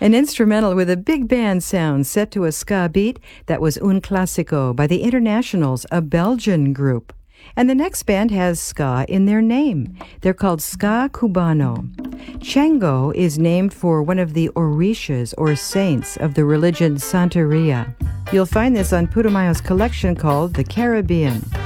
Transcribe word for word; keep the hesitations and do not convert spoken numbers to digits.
An instrumental with a big band sound set to a ska beat that was Un Classico by the Internationals, a Belgian group. And the next band has ska in their name. They're called Ska Cubano. Chango is named for one of the Orishas, or saints, of the religion Santeria. You'll find this on Putumayo's collection called The Caribbean.